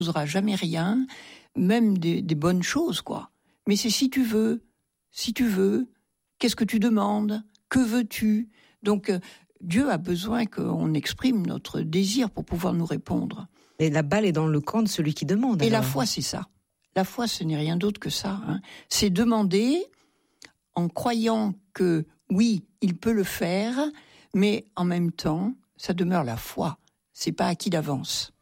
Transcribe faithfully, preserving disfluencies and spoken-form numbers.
n'osera jamais rien, même des, des bonnes choses, quoi. Mais c'est si tu veux, si tu veux, qu'est-ce que tu demandes ? Que veux-tu ? Donc, euh, Dieu a besoin qu'on exprime notre désir pour pouvoir nous répondre. Et la balle est dans le camp de celui qui demande. Et alors. la foi, c'est ça. La foi, ce n'est rien d'autre que ça. Hein. C'est demander en croyant que, oui, il peut le faire, mais en même temps, ça demeure la foi. C'est pas acquis d'avance.